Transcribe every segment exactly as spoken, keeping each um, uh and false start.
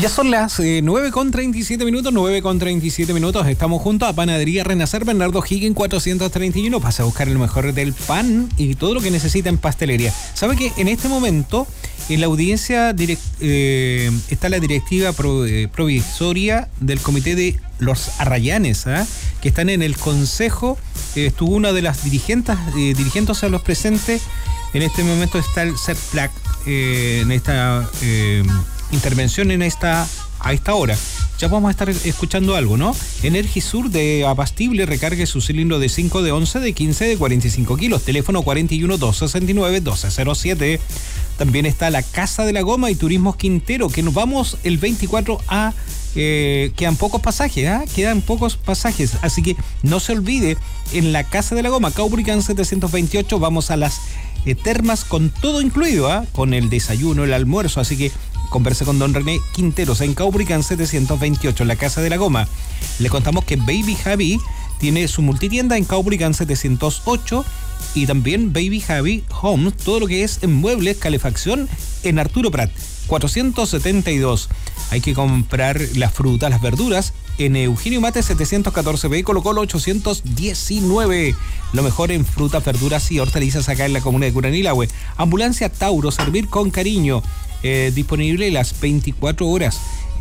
Ya son las eh, nueve con treinta y siete minutos, nueve con treinta y siete minutos. Estamos junto a Panadería Renacer Bernardo Higgins cuatrocientos treinta y uno. Pasa a buscar el mejor del pan y todo lo que necesita en pastelería. ¿Sabe que en este momento en la audiencia direct, eh, está la directiva pro, eh, provisoria del comité de los Arrayanes, ¿eh? que están en el consejo? Eh, estuvo una de las dirigentes, eh, dirigentes a los presentes. En este momento está el CERPLAC eh, en esta... Eh, intervención en esta a esta hora. Ya vamos a estar escuchando algo, ¿no? Energisur de Abastible, recargue su cilindro de cinco, de once, de quince, de cuarenta y cinco kilos. Teléfono cuarenta y uno, doscientos sesenta y nueve, doce cero siete. También está la Casa de la Goma y Turismos Quintero, que nos vamos el veinticuatro a... Eh, quedan pocos pasajes, ¿eh? Quedan pocos pasajes, así que no se olvide, en la Casa de la Goma, Caubricán setecientos veintiocho, vamos a las eh, termas con todo incluido, ¿eh? Con el desayuno, el almuerzo, así que converse con don René Quinteros en Caubricán setecientos veintiocho, en la Casa de la Goma. Le contamos que Baby Javi tiene su multitienda en Caubricán setecientos ocho y también Baby Javi Homes, todo lo que es en muebles, calefacción, en Arturo Prat cuatrocientos setenta y dos. Hay que comprar las frutas, las verduras en Eugenio Mate setecientos catorce B, Colo Colo ochocientos diecinueve. Lo mejor en frutas, verduras y hortalizas acá en la comuna de Curanilahue. Ambulancia Tauro, servir con cariño. Eh, disponible las veinticuatro horas.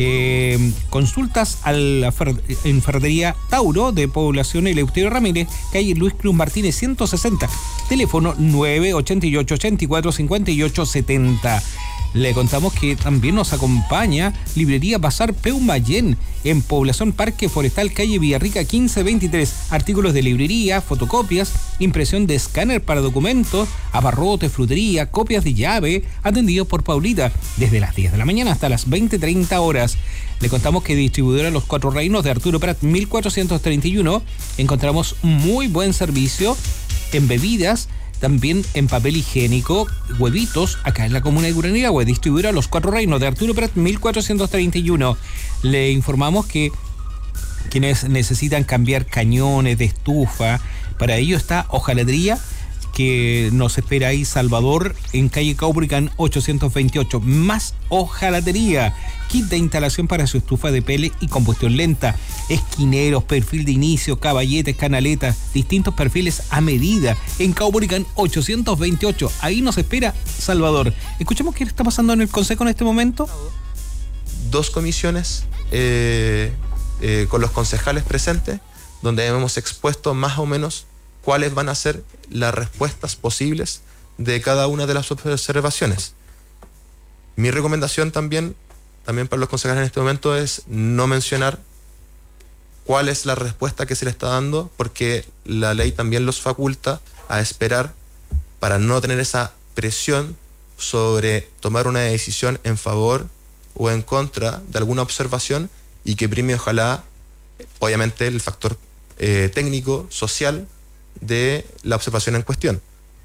Eh, consultas a la fer- en Ferretería Tauro de Población Eleuterio Ramírez, calle Luis Cruz Martínez ciento sesenta. Teléfono nueve ochenta y ocho, ochenta y cuatro, cincuenta y ocho setenta. Le contamos que también nos acompaña Librería Bazar Peumayén en Población Parque Forestal, calle Villarrica quince veintitrés. Artículos de librería, fotocopias, impresión de escáner para documentos, abarrotes, frutería, copias de llave, atendidos por Paulita desde las diez de la mañana hasta las veinte treinta horas. Le contamos que distribuidora Los Cuatro Reinos de Arturo Prat mil cuatrocientos treinta y uno, encontramos muy buen servicio en bebidas, también en papel higiénico, huevitos, acá en la comuna de Curanilahue. Distribuidora Los Cuatro Reinos de Arturo Prat mil cuatrocientos treinta y uno. Le informamos que quienes necesitan cambiar cañones de estufa, para ello está Hojalatería, que nos espera ahí Salvador, en calle Caubricán ochocientos veintiocho. Más Hojalatería, kit de instalación para su estufa de pele y combustión lenta, esquineros, perfil de inicio, caballetes, canaletas, distintos perfiles a medida, en Caubricán ochocientos veintiocho. Ahí nos espera Salvador. Escuchemos qué está pasando en el Consejo en este momento. Dos comisiones eh, eh, con los concejales presentes, donde hemos expuesto más o menos cuáles van a ser las respuestas posibles de cada una de las observaciones. Mi recomendación también, también para los concejales en este momento, es no mencionar cuál es la respuesta que se le está dando, porque la ley también los faculta a esperar para no tener esa presión sobre tomar una decisión en favor o en contra de alguna observación, y que prime ojalá, obviamente, el factor eh, técnico, social, de la observación en cuestión.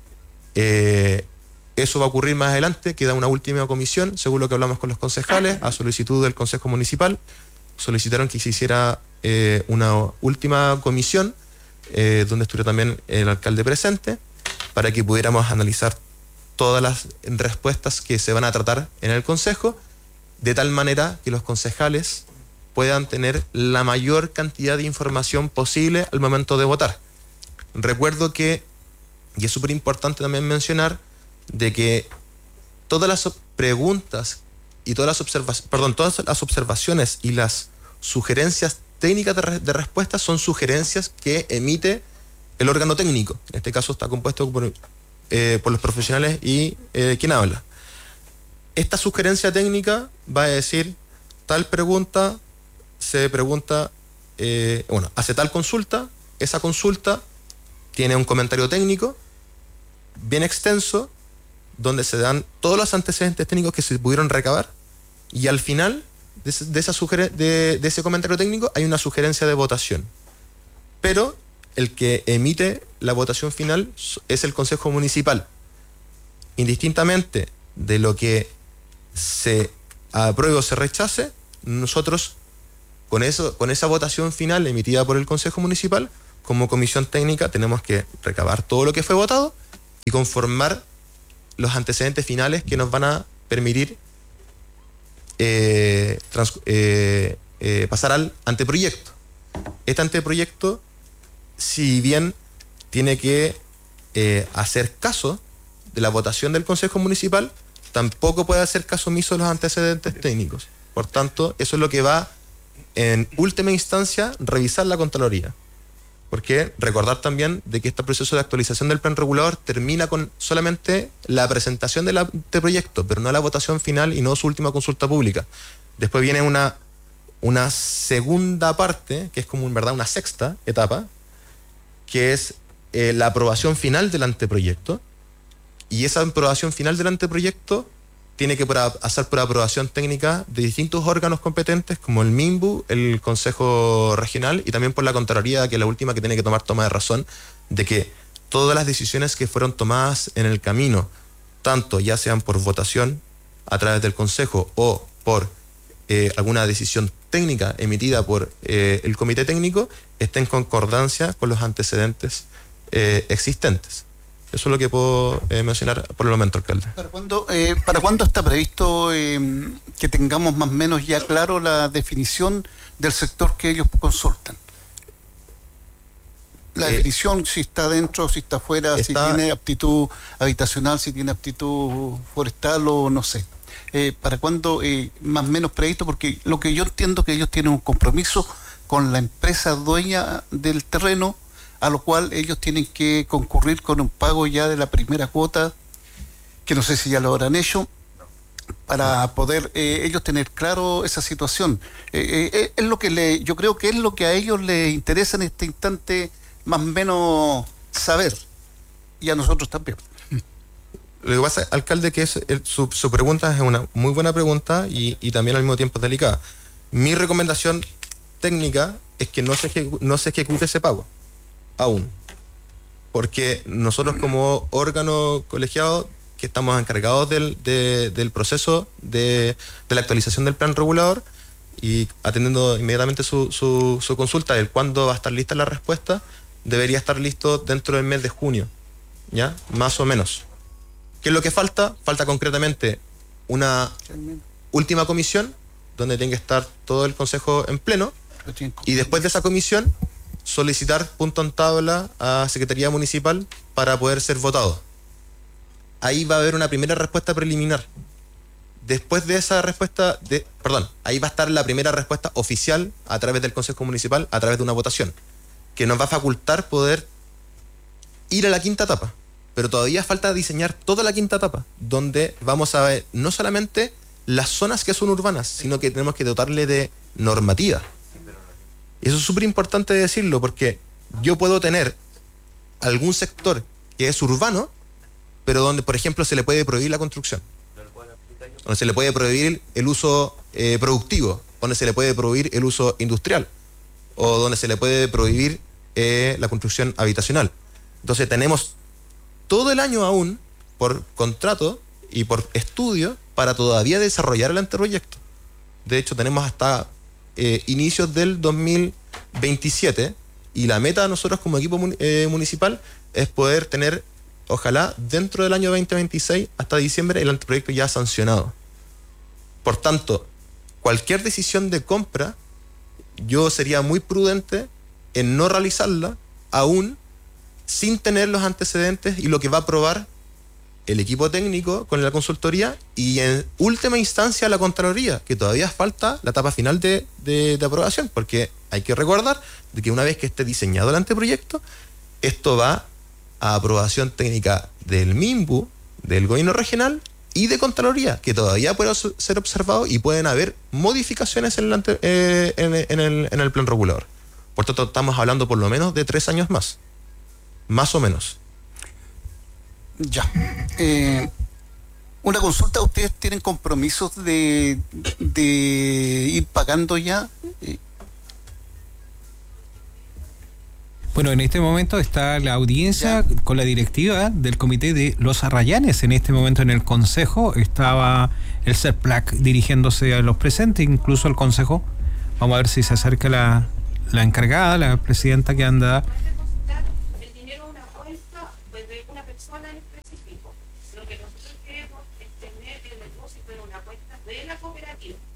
Eh, eso va a ocurrir más adelante. Queda una última comisión, según lo que hablamos con los concejales, a solicitud del Consejo Municipal. Solicitaron que se hiciera eh, una última comisión, eh, donde estuviera también el alcalde presente, para que pudiéramos analizar todas las respuestas que se van a tratar en el Consejo, de tal manera que los concejales puedan tener la mayor cantidad de información posible al momento de votar. Recuerdo que, y es súper importante también mencionar, de que todas las preguntas y todas las observaciones, perdón, todas las observaciones y las sugerencias técnicas de, re, de respuesta son sugerencias que emite el órgano técnico. En este caso está compuesto por, eh, por los profesionales y eh, quien habla. Esta sugerencia técnica va a decir, tal pregunta se pregunta, eh, bueno, hace tal consulta, esa consulta tiene un comentario técnico bien extenso, donde se dan todos los antecedentes técnicos que se pudieron recabar, y al final de, ese, de, esa sugere- de, de ese comentario técnico hay una sugerencia de votación. Pero el que emite la votación final es el Consejo Municipal. Indistintamente de lo que se apruebe o se rechace, nosotros con, eso, con esa votación final emitida por el Consejo Municipal, como comisión técnica, tenemos que recabar todo lo que fue votado y conformar los antecedentes finales que nos van a permitir eh, trans, eh, eh, pasar al anteproyecto. Este anteproyecto, si bien tiene que eh, hacer caso de la votación del Consejo Municipal, tampoco puede hacer caso omiso de los antecedentes técnicos. Por tanto, eso es lo que va, en última instancia, revisar la Contraloría. Porque recordar también de que este proceso de actualización del plan regulador termina con solamente la presentación del anteproyecto, pero no la votación final y no su última consulta pública. Después viene una, una segunda parte, que es como en verdad una sexta etapa, que es eh, la aprobación final del anteproyecto. Y esa aprobación final del anteproyecto tiene que pasar por aprobación técnica de distintos órganos competentes como el MIMBU, el Consejo Regional y también por la Contraloría, que es la última que tiene que tomar toma de razón de que todas las decisiones que fueron tomadas en el camino, tanto ya sean por votación a través del Consejo o por eh, alguna decisión técnica emitida por eh, el Comité Técnico, esté en concordancia con los antecedentes eh, existentes. Eso es lo que puedo eh, mencionar por el momento, alcalde. ¿Para cuándo, eh, ¿para cuándo está previsto eh, que tengamos más o menos ya claro la definición del sector que ellos consultan? La eh, definición, si está dentro, si está afuera, está, si tiene aptitud habitacional, si tiene aptitud forestal o no sé. Eh, ¿Para cuándo eh, más o menos previsto? Porque lo que yo entiendo es que ellos tienen un compromiso con la empresa dueña del terreno, a lo cual ellos tienen que concurrir con un pago ya de la primera cuota, que no sé si ya lo habrán hecho, para poder eh, ellos tener claro esa situación. Eh, eh, es lo que le, yo creo que es lo que a ellos les interesa en este instante, más o menos saber, y a nosotros también. Lo que pasa, alcalde, que es, el, su, su pregunta es una muy buena pregunta y, y también al mismo tiempo es delicada. Mi recomendación técnica es que no se, ejecu, no se ejecute ese pago. Aún, porque nosotros como órgano colegiado que estamos encargados del, de, del proceso de, de la actualización del plan regulador y atendiendo inmediatamente su, su, su consulta de cuándo va a estar lista la respuesta, debería estar listo dentro del mes de junio, ¿ya? Más o menos. ¿Qué es lo que falta? Falta concretamente una última comisión donde tiene que estar todo el consejo en pleno y después de esa comisión solicitar punto en tabla a Secretaría Municipal para poder ser votado. Ahí va a haber una primera respuesta preliminar. Después de esa respuesta, de, perdón, ahí va a estar la primera respuesta oficial a través del Consejo Municipal, a través de una votación, que nos va a facultar poder ir a la quinta etapa. Pero todavía falta diseñar toda la quinta etapa, donde vamos a ver no solamente las zonas que son urbanas, sino que tenemos que dotarle de normativa. Y eso es súper importante decirlo, porque yo puedo tener algún sector que es urbano, pero donde, por ejemplo, se le puede prohibir la construcción, donde se le puede prohibir el uso eh, productivo, donde se le puede prohibir el uso industrial, o donde se le puede prohibir eh, la construcción habitacional. Entonces tenemos todo el año aún, por contrato y por estudio, para todavía desarrollar el anteproyecto. De hecho, tenemos hasta Eh, inicios del dos mil veintisiete y la meta de nosotros como equipo mun eh, municipal es poder tener, ojalá dentro del año veinte veintiséis hasta diciembre, el anteproyecto ya sancionado. Por tanto, cualquier decisión de compra yo sería muy prudente en no realizarla aún sin tener los antecedentes y lo que va a aprobar el equipo técnico con la consultoría y en última instancia la Contraloría, que todavía falta la etapa final de, de, de aprobación, porque hay que recordar de que una vez que esté diseñado el anteproyecto, esto va a aprobación técnica del MIMBU, del gobierno regional y de Contraloría, que todavía puede ser observado y pueden haber modificaciones en el, ante, eh, en, en, el, en el plan regulador. Por tanto, estamos hablando por lo menos de tres años más, más o menos. Ya. Eh, una consulta, ¿ustedes tienen compromisos de, de ir pagando ya? Eh. Bueno, en este momento está la audiencia ya con la directiva del comité de Los Arrayanes. En este momento en el consejo estaba el CERPLAC dirigiéndose a los presentes, incluso al consejo. Vamos a ver si se acerca la, la encargada, la presidenta que anda. El dinero es una cuenta pues, de una persona en específico. Lo que nosotros queremos es tener el depósito en una cuenta de la cooperativa.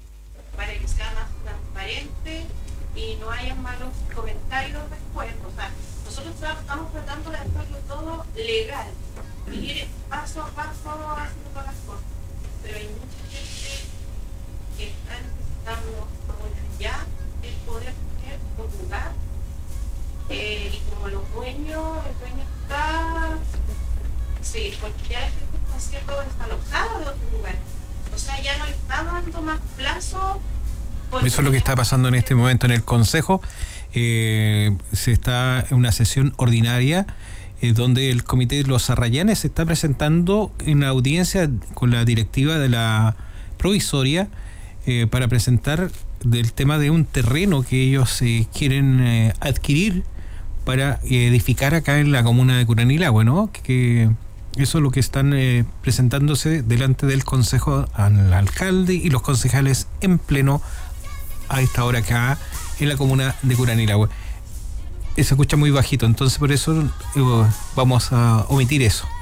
sea más transparente y no haya malos comentarios después. O sea, nosotros estamos tratando de hacerlo todo legal, ir paso a paso haciendo todas las cosas, pero hay mucha gente que está necesitando ahora ya el poder tener un lugar, eh, y como los dueños, el dueño está, sí, porque ya la gente está siendo desalojada de otro lugar, o sea, ya no está dando más plazo. Eso es lo que está pasando en este momento en el Consejo. Eh, se está en una sesión ordinaria eh, donde el Comité de los Arrayanes se está presentando en la audiencia con la directiva de la provisoria eh, para presentar del tema de un terreno que ellos eh, quieren eh, adquirir para edificar acá en la comuna de Curanilahue, ¿no? Que eso es lo que están eh, presentándose delante del Consejo al alcalde y los concejales en pleno a esta hora acá en la comuna de Curanilahue. Se escucha muy bajito, entonces por eso eh, vamos a omitir eso.